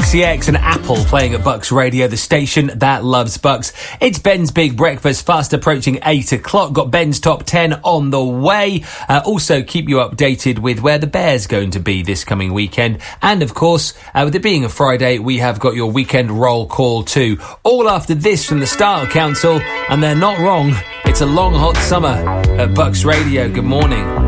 XCX and Apple playing at Bucks Radio, the station that loves Bucks. It's Ben's Big Breakfast, fast approaching 8 o'clock. Got Ben's Top 10 on the way. Also, keep you updated with where the Bears going to be this coming weekend. And, of course, with it being a Friday, we have got your weekend roll call too. All after this from the Style Council, and they're not wrong. It's a long, hot summer at Bucks Radio. Good morning.